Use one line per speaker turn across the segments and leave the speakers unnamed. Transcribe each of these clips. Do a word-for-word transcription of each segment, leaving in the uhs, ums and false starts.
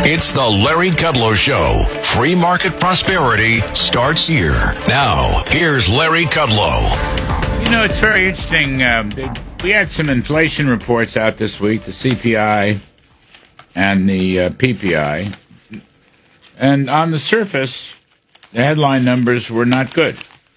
It's the Larry Kudlow Show. Free market prosperity starts here. Now, here's Larry Kudlow.
You know, it's very interesting. Um, we had some inflation reports out this week, the C P I and the uh, P P I. And on the surface, the headline numbers were not good.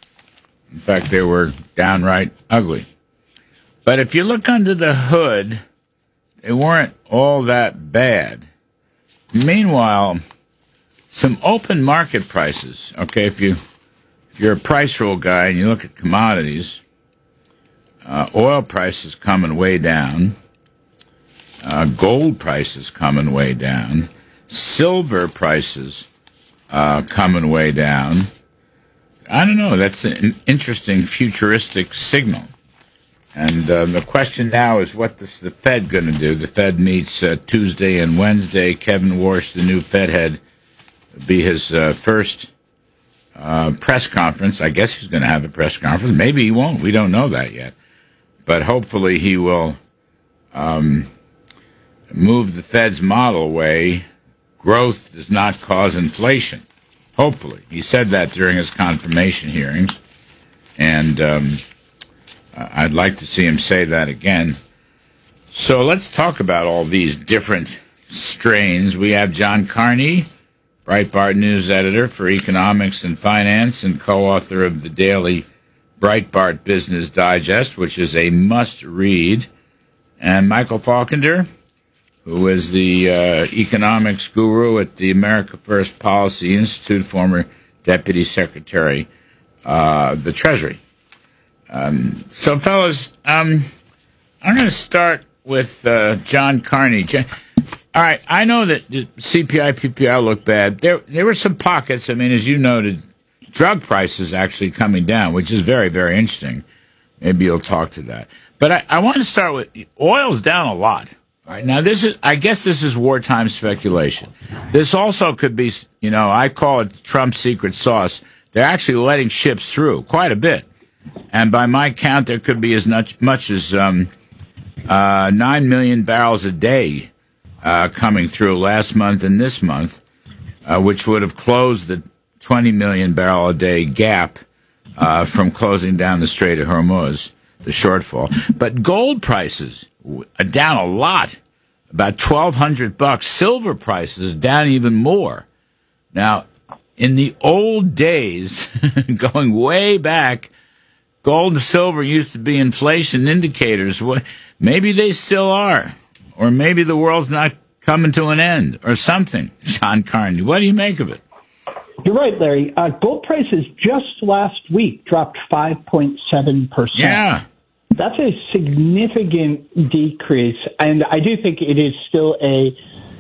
In fact, they were downright ugly. But if you look under the hood, they weren't all that bad. Meanwhile, some open market prices, okay, if, you, if you're a price rule guy and you look at commodities, uh, oil prices coming way down, uh, gold prices coming way down, silver prices uh, coming way down. I don't know, that's an interesting futuristic signal. And uh, the question now is, what is the Fed going to do? The Fed meets uh, Tuesday and Wednesday. Kevin Warsh, the new Fed head, will be his uh, first uh, press conference. I guess he's going to have a press conference. Maybe he won't. We don't know that yet. But hopefully he will um, move the Fed's model away. Growth does not cause inflation. Hopefully. He said that during his confirmation hearings. And Um, I'd like to see him say that again. So let's talk about all these different strains. We have John Carney, Breitbart News editor for economics and finance and co-author of the daily Breitbart Business Digest, which is a must-read. And Michael Falkender, who is the uh, economics guru at the America First Policy Institute, former deputy secretary uh, of the Treasury. Um, so, fellas, um, I'm going to start with uh, John Carney. All right, I know that the C P I, P P I look bad. There, there were some pockets. I mean, as you noted, drug prices actually coming down, which is very, very interesting. Maybe you'll talk to that. But I, I want to start with oil's down a lot. All right, now this is, I guess, this is wartime speculation. This also could be, you know, I call it Trump's secret sauce. They're actually letting ships through quite a bit. And by my count, there could be as much, much as um, uh, nine million barrels a day uh, coming through last month and this month, uh, which would have closed the twenty million barrel a day gap uh, from closing down the Strait of Hormuz, the shortfall. But gold prices are down a lot, about twelve hundred bucks. Silver prices are down even more. Now, in the old days, going way back, gold and silver used to be inflation indicators. Maybe they still are. Or maybe the world's not coming to an end or something. John Carney, what do you make of it?
You're right, Larry. Uh, gold prices just last week dropped five point seven percent.
Yeah.
That's a significant decrease. And I do think it is still a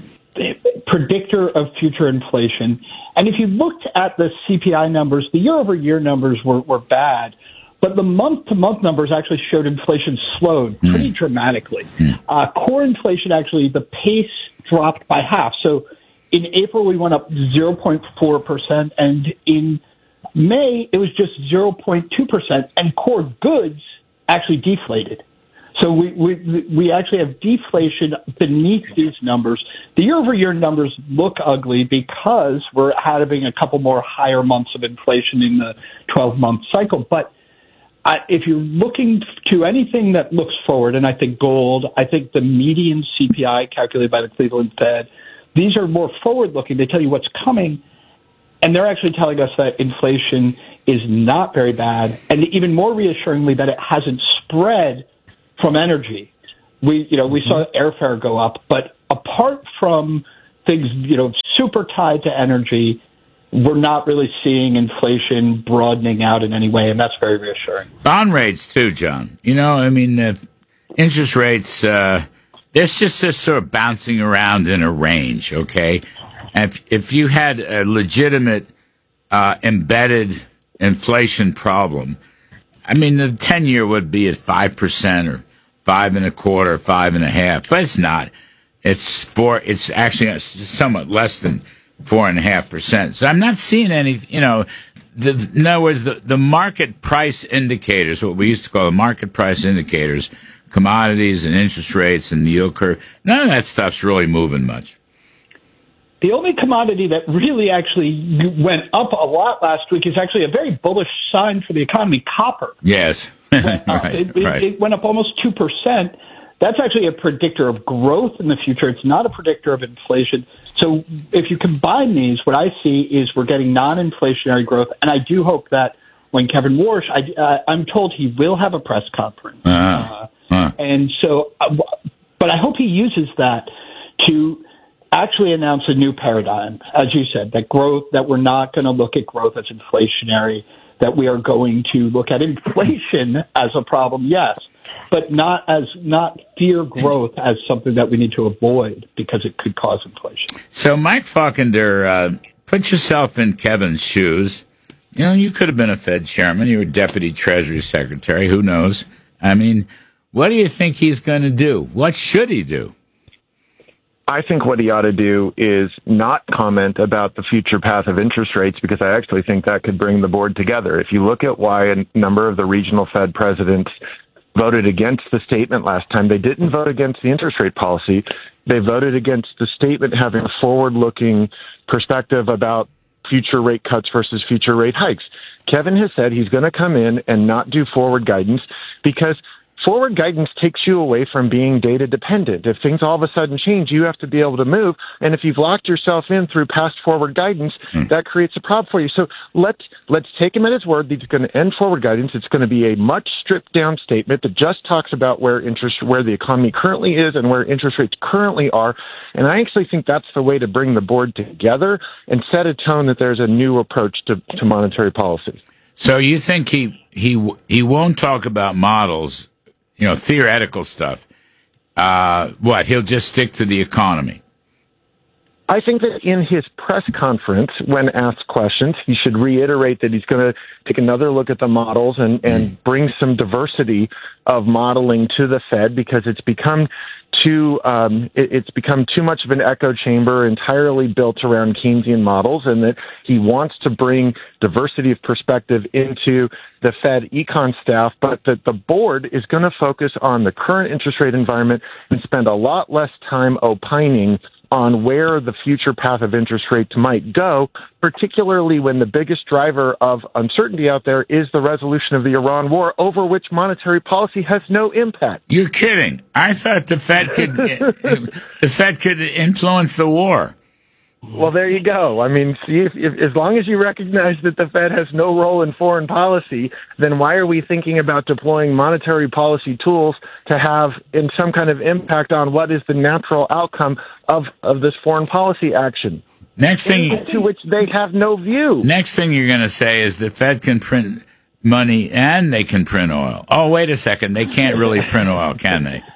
predictor of future inflation. And if you looked at the C P I numbers, the year-over-year numbers were, were bad. But the month-to-month numbers actually showed inflation slowed pretty mm. dramatically. Mm. Uh, core inflation, actually, the pace dropped by half. So in April, we went up zero point four percent, and in May, it was just zero point two percent, and core goods actually deflated. So we, we, we actually have deflation beneath these numbers. The year-over-year numbers look ugly because we're having a couple more higher months of inflation in the twelve-month cycle. But Uh, if you're looking to anything that looks forward, and I think gold, I think the median C P I calculated by the Cleveland Fed, these are more forward-looking. They tell you what's coming, and they're actually telling us that inflation is not very bad, and even more reassuringly that it hasn't spread from energy. We, you know, we saw airfare go up, but apart from things, you know, super tied to energy, we're not really seeing inflation broadening out in any way, and that's very reassuring.
Bond rates, too, John. You know, I mean, uh, interest rates, uh, they're just, just sort of bouncing around in a range, okay? And if, if you had a legitimate uh, embedded inflation problem, I mean, the ten-year would be at five percent or five and a quarter, five and a half, but it's not. It's four. It's actually somewhat less than four and a half percent. So I'm not seeing any, you know, the, in other words, the, the market price indicators, what we used to call the market price indicators, commodities and interest rates and the yield curve, none of that stuff's really moving much.
The only commodity that really actually went up a lot last week is actually a very bullish sign for the economy, copper.
Yes.
Went up.
right,
it, it,
right.
it went up almost two percent. That's actually a predictor of growth in the future. It's not a predictor of inflation. So if you combine these, what I see is we're getting non-inflationary growth, and I do hope that when Kevin Warsh, I, uh, I'm told he will have a press conference.
Uh-huh.
Uh,
uh-huh.
and so, uh, but I hope he uses that to actually announce a new paradigm, as you said, that growth, that we're not going to look at growth as inflationary, that we are going to look at inflation as a problem, yes, but not as not fear growth as something that we need to avoid because it could cause inflation.
So, Mike Faulkner, uh, put yourself in Kevin's shoes. You know, you could have been a Fed chairman. You were Deputy Treasury Secretary. Who knows? I mean, what do you think he's going to do? What should he do?
I think what he ought to do is not comment about the future path of interest rates, because I actually think that could bring the board together. If you look at why a number of the regional Fed presidents voted against the statement last time, they didn't vote against the interest rate policy. They voted against the statement having a forward-looking perspective about future rate cuts versus future rate hikes. Kevin has said he's going to come in and not do forward guidance because forward guidance takes you away from being data dependent. If things all of a sudden change, you have to be able to move. And if you've locked yourself in through past forward guidance, mm. that creates a problem for you. So let's, let's take him at his word. He's going to end forward guidance. It's going to be a much stripped down statement that just talks about where interest, where the economy currently is and where interest rates currently are. And I actually think that's the way to bring the board together and set a tone that there's a new approach to, to monetary policy.
So you think he, he, he won't talk about models, you know, theoretical stuff. Uh, what, he'll just stick to the economy?
I think that in his press conference, when asked questions, he should reiterate that he's going to take another look at the models and, and mm. bring some diversity of modeling to the Fed, because it's become too um, it, it's become too much of an echo chamber entirely built around Keynesian models, and that he wants to bring diversity of perspective into the Fed econ staff, but that the board is going to focus on the current interest rate environment and spend a lot less time opining on where the future path of interest rates might go, particularly when the biggest driver of uncertainty out there is the resolution of the Iran war, over which monetary policy has no impact.
You're kidding. I thought the Fed could the Fed could influence the war.
Well, there you go. I mean, see, if, if, as long as you recognize that the Fed has no role in foreign policy, then why are we thinking about deploying monetary policy tools to have in some kind of impact on what is the natural outcome of, of this foreign policy action?
Next thing,
to which they have no view.
Next thing you're going to say is the Fed can print money and they can print oil. Oh, wait a second. They can't really print oil, can they?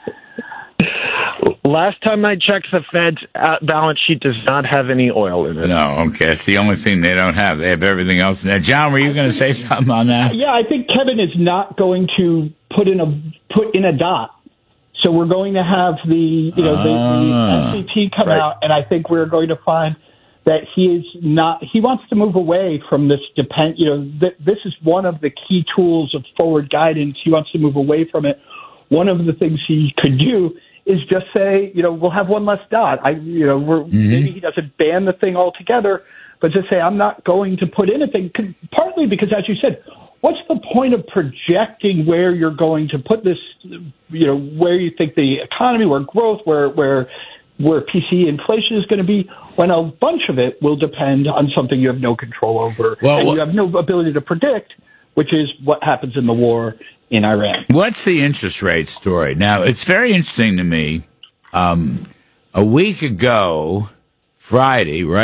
Last time I checked, the Fed's balance sheet does not have any oil in it.
No, okay. It's the only thing they don't have. They have everything else. Now, John, were you going to say something on that?
Yeah, I think Kevin is not going to put in a put in a dot. So we're going to have the you know the,
Ah,
the S C P come
right.
out, and I think we're going to find that he is not. He wants to move away from this depend. You know, th- this is one of the key tools of forward guidance. He wants to move away from it. One of the things he could do is just say, you know, we'll have one less dot. I, you know, we're, mm-hmm. maybe he doesn't ban the thing altogether, but just say, I'm not going to put anything, partly because, as you said, what's the point of projecting where you're going to put this, you know, where you think the economy, where growth, where, where, where P C E inflation is going to be, when a bunch of it will depend on something you have no control over,
well,
and
well,
you have no ability to predict, which is what happens in the war in Iran.
What's the interest rate story? Now, it's very interesting to me. Um, a week ago, Friday, right?